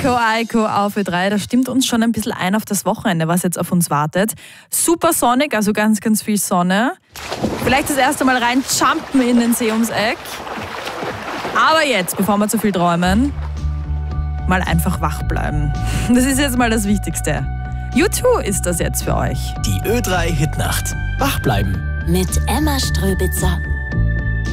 Aiko auf Ö3, das stimmt uns schon ein bisschen ein auf das Wochenende, was jetzt auf uns wartet. Super sonnig, also ganz, ganz viel Sonne. Vielleicht das erste Mal rein jumpen in den See ums Eck. Aber jetzt, bevor wir zu viel träumen, mal einfach wach bleiben. Das ist jetzt mal das Wichtigste. U2 ist das jetzt für euch. Die Ö3 Hitnacht. Wach bleiben. Mit Emma Ströbitzer.